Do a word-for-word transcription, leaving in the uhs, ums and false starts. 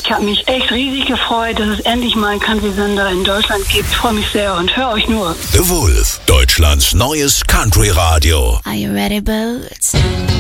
Ich habe mich echt riesig gefreut, dass es endlich mal einen Country-Sender in Deutschland gibt. Ich freue mich sehr und höre euch nur. The Wolf, Deutschlands neues Country-Radio. Are you ready, Boots?